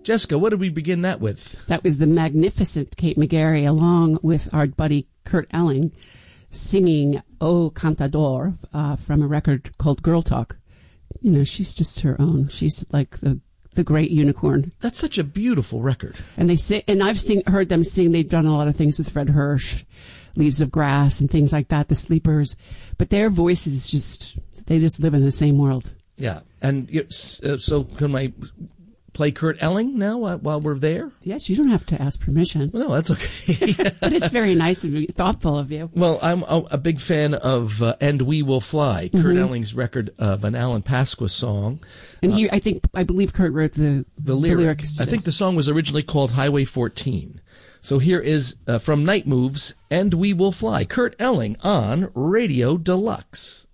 Jessica, what did we begin that with? That was the magnificent Kate McGarry, along with our buddy Kurt Elling, singing O Cantador from a record called Girl Talk. You know, she's just her own. She's like the great unicorn. That's such a beautiful record. And they sing, and I've heard them sing. They've done a lot of things with Fred Hirsch, Leaves of Grass, and things like that. The Sleepers, but their voices they just live in the same world. Yeah, and so can I play Kurt Elling now while we're there? Yes, you don't have to ask permission. Well, no, that's okay. But it's very nice and thoughtful of you. Well, I'm a big fan of And We Will Fly, Kurt Elling's record of an Alan Pasqua song. And I believe Kurt wrote the lyrics. I think the song was originally called Highway 14. So here is from Night Moves, And We Will Fly, Kurt Elling on Radio Deluxe.